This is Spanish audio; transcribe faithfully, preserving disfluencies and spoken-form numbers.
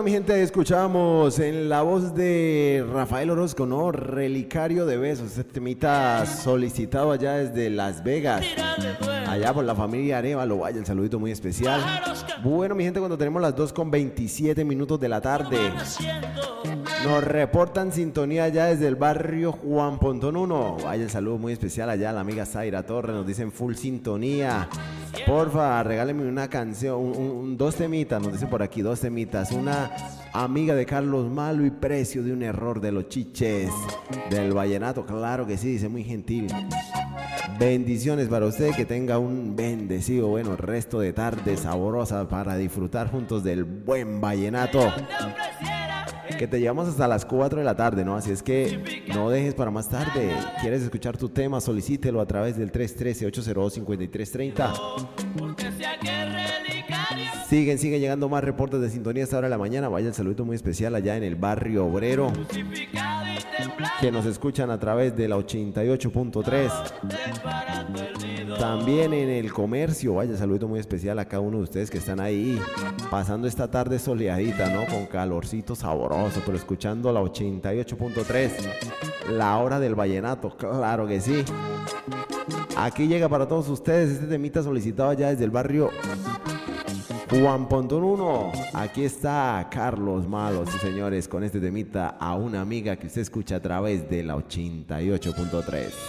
mi gente, escuchamos en la voz de Rafael Orozco, ¿no? Relicario de besos, este temita solicitado allá desde Las Vegas, allá por la familia Arevalo. Vaya, el saludito muy especial. Bueno, mi gente, cuando tenemos las dos con veintisiete minutos de la tarde, nos reportan sintonía allá desde el barrio Juan Pontón uno. Vaya, el saludo muy especial allá a la amiga Zaira Torres, nos dicen full sintonía. Porfa, regáleme una canción, un, un, dos temitas, nos dicen por aquí, dos temitas. Una amiga de Carlos Malo y precio de un error de los chiches del vallenato. Claro que sí, dice muy gentil. Bendiciones para usted, que tenga un bendecido, bueno, resto de tarde sabrosa para disfrutar juntos del buen vallenato, que te llevamos hasta las cuatro de la tarde, ¿no? Así es que no dejes para más tarde. ¿Quieres escuchar tu tema? Solicítelo a través del tres uno tres, ocho cero dos, cinco tres tres cero. Siguen, siguen llegando más reportes de sintonía a esta hora de la mañana. Vaya el saludo muy especial allá en el barrio obrero, que nos escuchan a través de la ochenta y ocho punto tres. También en el comercio, vaya el saludo muy especial a cada uno de ustedes que están ahí pasando esta tarde soleadita, ¿no? Con calorcito sabroso, pero escuchando la ochenta y ocho punto tres, la hora del vallenato, claro que sí. Aquí llega para todos ustedes este temita solicitado ya desde el barrio Juan Pontón uno. Aquí está Carlos Malo, sí señores, con este temita a una amiga que usted escucha a través de la ochenta y ocho punto tres.